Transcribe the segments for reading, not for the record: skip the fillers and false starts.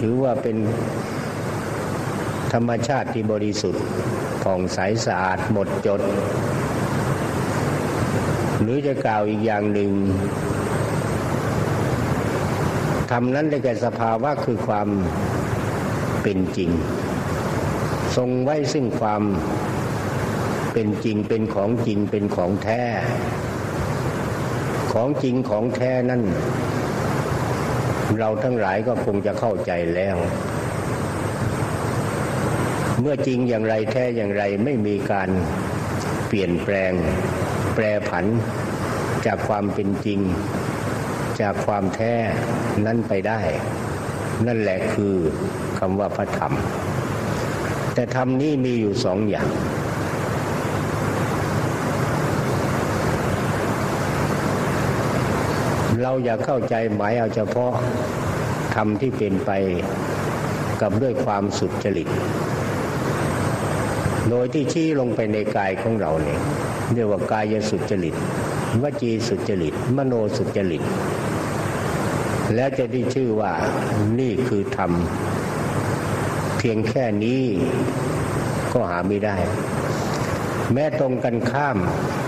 ถือว่าเป็นธรรมชาติที่บริสุทธิ์ผ่องใสสะอาดหมดจดหรือจะกล่าวอีกอย่างหนึ่งธรรมนั้นได้แก่สภาวะคือความเป็นจริงทรงไว้ซึ่งความเป็นจริงเป็นของจริงเป็นของแท้ของจริงของแท้นั่นเราทั้งหลายก็คงจะเข้าใจแล้วเมื่อจริงอย่างไรแท้อย่างไรไม่มีการเปลี่ยนแปลงแปรผันจากความเป็นจริงจากความแท้นั้นไปได้นั่นแหละคือคำว่าพระธรรมแต่ธรรมนี้มีอยู่สองอย่างเราอย่าเข้าใจหมายเอาเฉพาะธรรมที่เป็นไปกับด้วยความสุจริตโดยที่ชี้ลงไปในกายของเราเนี่ยเรียกว่ากายสุจริตวจีสุจริตมโนสุจริตแล้วจะได้ชื่อว่านี่คือธรรมเพียงแค่นี้ก็หาไม่ได้แม้ตรงกันข้าม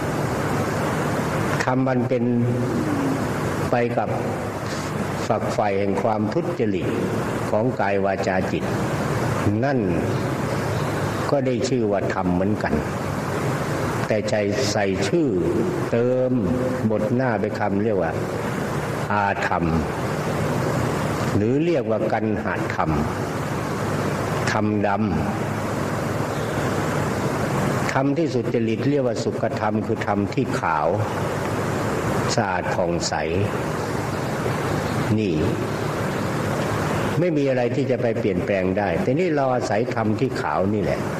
ธรรมมันเป็นไปกับฝักใฝ่แห่งความทุจริตของกายวาจาจิตนั่นก็ได้ชื่อว่าธรรมเหมือนกันแต่ใจใส่ชื่อเติมบทหน้าไปคำเรียกว่าอาธรรมหรือเรียกว่ากันหาธรรมธรรมดำธรรมที่สุจริตเรียกว่าสุขธรรมคือธรรมที่ขาวสะอาดผ่องใสนี่ไม่มีอะไรที่จะไปเปลี่ยนแปลงได้แต่นี่เราอาศัยธรรมที่ขาวนี่แหละ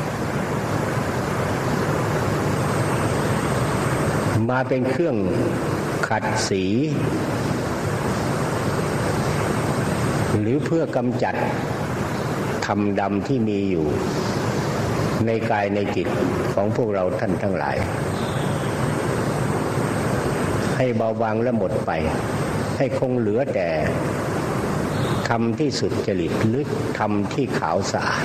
มาเป็นเครื่องขัดสีหรือเพื่อกำจัดธรรมดำที่มีอยู่ในกายในจิตของพวกเราท่านทั้งหลายให้เบาบางและหมดไปให้คงเหลือแต่ธรรมที่สุจริตหรือธรรมที่ขาวสะอาด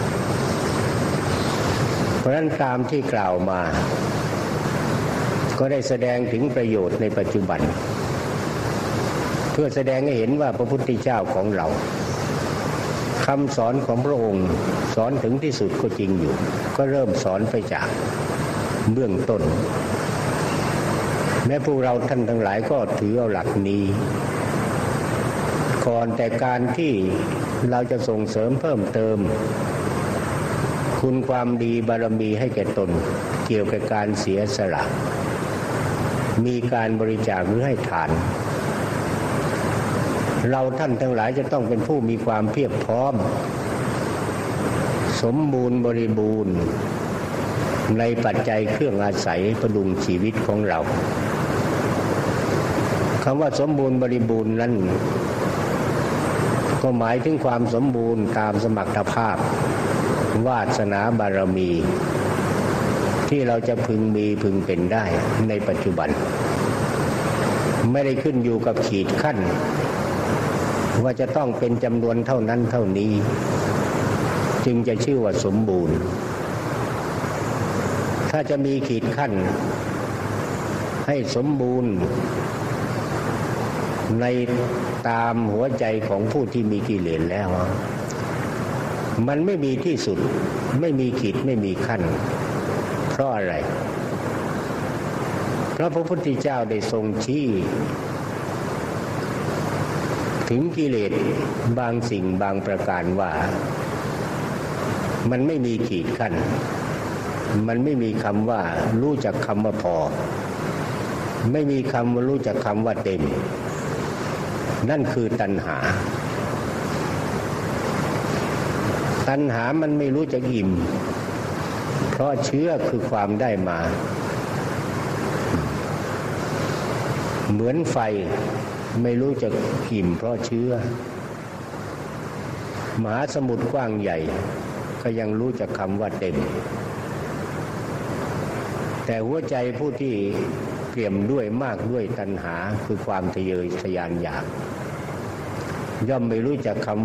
เพราะฉะนั้นตามที่กล่าวมาก็ได้แสดงถึงประโยชน์ในปัจจุบันเพื่อแสดงให้เห็นว่าพระพุทธเจ้าของเราคำสอนของพระองค์สอนถึงที่สุดก็จริงอยู่ก็เริ่มสอนไปจากเบื้องต้นแม้พวกเราท่านทั้งหลายก็ถือเอาหลักนี้ก่อนแต่การที่เราจะส่งเสริมเพิ่มเติมคุณความดีบารมีให้แก่ตนเกี่ยวกับการเสียสละมีการบริจาคหรือให้ทานเราท่านทั้งหลายจะต้องเป็นผู้มีความเพียบพร้อมสมบูรณ์บริบูรณ์ในปัจจัยเครื่องอาศัยประดุงชีวิตของเราคำว่าสมบูรณ์บริบูรณ์นั้นก็หมายถึงความสมบูรณ์ตามสมรรถภาพวาสนาบารมีที่เราจะพึงมีพึงเป็นได้ในปัจจุบันไม่ได้ขึ้นอยู่กับขีดขั้นว่าจะต้องเป็นจำนวนเท่านั้นเท่านี้จึงจะชื่อว่าสมบูรณ์ถ้าจะมีขีดขั้นให้สมบูรณ์ในตามหัวใจของผู้ที่มีกิเลสแล้วมันไม่มีที่สุดไม่มีขีดไม่มีขั้นเพราะอะไรเพราะพระพุทธเจ้าได้ทรงชี้ถึงกิเลสบางสิ่งบางประการว่ามันไม่มีขีดขั้นมันไม่มีคำว่ารู้จักคำว่าพอไม่มีคำว่ารู้จักคำว่าเต็มนั่นคือตัณหาตัณหามันไม่รู้จักอิ่มเพราะเชื้อคือความได้มาเหมือนไฟไม่รู้จักอิ่มเพราะเชื้อมหาสมุทรกว้างใหญ่ก็ยังรู้จักคำว่าเต็มแต่หัวใจผู้ที่เปี่ยมด้วยมากด้วยตัณหาคือความทะเยอทะยานอยากย่อมไม่รู้จักคำ